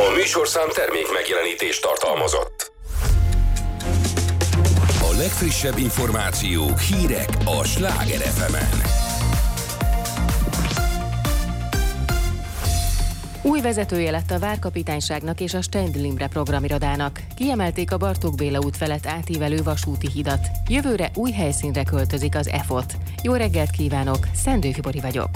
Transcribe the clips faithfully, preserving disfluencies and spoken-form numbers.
A műsorszám termék megjelenítést tartalmazott. A legfrissebb információk, hírek a Sláger ef emen. Új vezetője lett a Várkapitányságnak és a Steindl Imre programirodának. Kiemelték a Bartók Béla út felett átívelő vasúti hidat. Jövőre új helyszínre költözik az e fot. Jó reggelt kívánok, Szendő Fibori vagyok.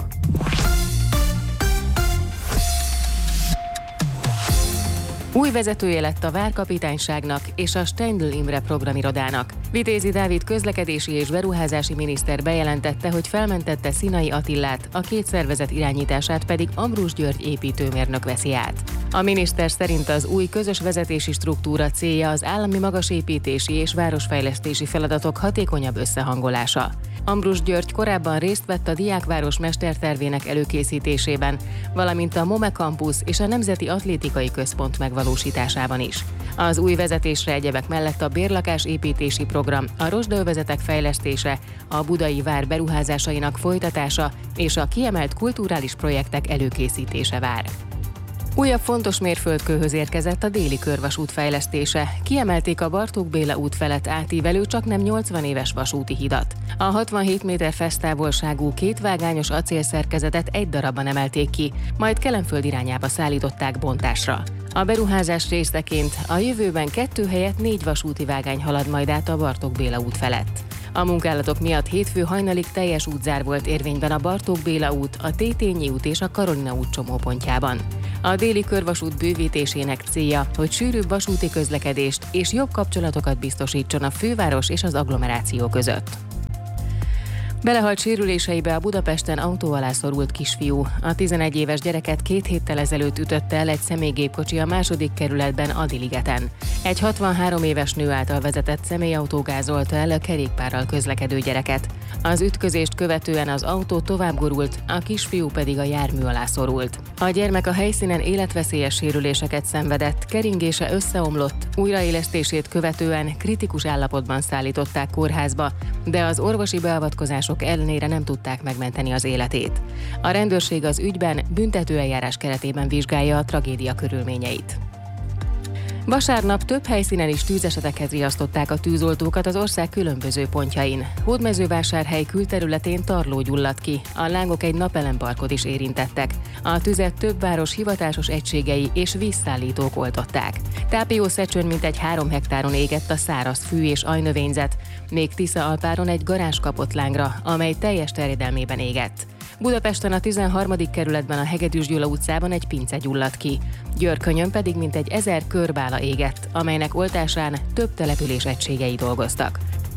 Új vezetője lett a Várkapitányságnak és a Steindl Imre programirodának. Vitézi Dávid közlekedési és beruházási miniszter bejelentette, hogy felmentette Színai Attillát, a két szervezet irányítását pedig Ambrus György építőmérnök veszi át. A miniszter szerint az új közös vezetési struktúra célja az állami magasépítési és városfejlesztési feladatok hatékonyabb összehangolása. Ambrus György korábban részt vett a Diákváros mestertervének előkészítésében, valamint a MOME Campus és a Nemzeti Atlétikai Központ megvalósításában is. Az új vezetésre egyebek mellett a bérlakásépítési program, a rozsdaövezetek fejlesztése, a budai vár beruházásainak folytatása és a kiemelt kulturális projektek előkészítése vár. Újabb fontos mérföldkőhöz érkezett a déli körvasút fejlesztése. Kiemelték a Bartók Béla út felett átívelő csaknem nyolcvan éves vasúti hidat. A hatvanhét méter fesztávolságú kétvágányos acélszerkezetet egy darabban emelték ki, majd Kelenföld irányába szállították bontásra. A beruházás részeként a jövőben kettő helyett négy vasúti vágány halad majd át a Bartók Béla út felett. A munkálatok miatt hétfő hajnalig teljes útzár volt érvényben a Bartók Béla út, a Tétényi út és a Karolina út csomópontjában. A déli körvasút bővítésének célja, hogy sűrűbb vasúti közlekedést és jobb kapcsolatokat biztosítson a főváros és az agglomeráció között. Belehalt sérüléseibe a Budapesten autó alá szorult kisfiú. A tizenegy éves gyereket két héttel ezelőtt ütötte el egy személygépkocsi a második kerületben Adi-ligeten. Egy hatvanhárom éves nő által vezetett személyautó gázolta el a kerékpárral közlekedő gyereket. Az ütközést követően az autó tovább gurult, a kisfiú pedig a jármű alá szorult. A gyermek a helyszínen életveszélyes sérüléseket szenvedett, keringése összeomlott, újraélesztését követően kritikus állapotban szállították kórházba, de az orvosi beavatkozások ellenére nem tudták megmenteni az életét. A rendőrség az ügyben büntetőeljárás keretében vizsgálja a tragédia körülményeit. Vasárnap több helyszínen is tűzesetekhez riasztották a tűzoltókat az ország különböző pontjain. Hódmezővásárhely külterületén tarló gyulladt ki, a lángok egy napelemparkot is érintettek. A tüzet több város hivatásos egységei és vízszállítók oltották. Tápiószecsön mintegy három hektáron égett a száraz fű és ajnövényzet, még Tisza-Alpáron egy garázs kapott lángra, amely teljes terjedelmében égett. Budapesten a tizenharmadik kerületben a Hegedűs Gyula utcában egy pince gyulladt ki. Győrkönyön pedig mintegy ezer körbála égett, amelynek oltásán több település egységei dolgoztak.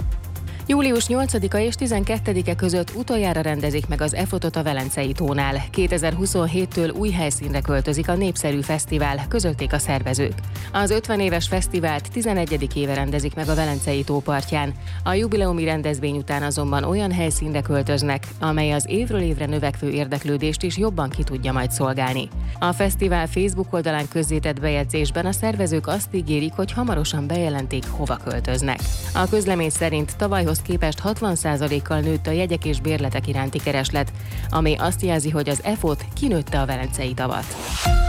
július nyolcadika és tizenkettedike között utoljára rendezik meg az e fotot a Velencei tónál. kétezer-huszonhéttől új helyszínre költözik a népszerű fesztivál, közölték a szervezők. Az ötven éves fesztivált tizenegyedik éve rendezik meg a Velencei tó partján. A jubileumi rendezvény után azonban olyan helyszínre költöznek, amely az évről évre növekvő érdeklődést is jobban ki tudja majd szolgálni. A fesztivál Facebook oldalán közzétett bejegyzésben a szervezők azt ígérik, hogy hamarosan bejelentik, hova költöznek. A közlemény szerint tavalyhoz képest hatvan százalékkal nőtt a jegyek és bérletek iránti kereslet, ami azt jelzi, hogy az e fot kinőtte a Velencei tavat.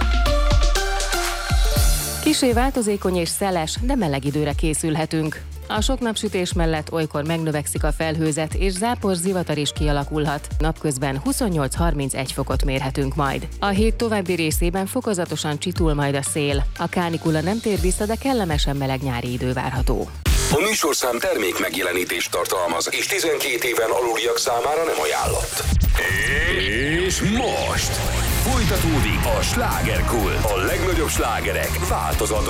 Kissé változékony és szeles, de meleg időre készülhetünk. A sok napsütés mellett olykor megnövekszik a felhőzet, és zápor zivatar is kialakulhat. Napközben huszonnyolc-harmincegy fokot mérhetünk majd. A hét további részében fokozatosan csitul majd a szél. A kánikula nem tér vissza, de kellemesen meleg nyári idő várható. A műsorszám termék megjelenítést tartalmaz, és tizenkét éven aluliak számára nem ajánlott. És most folytatódik a Slágerkult. A legnagyobb slágerek változatos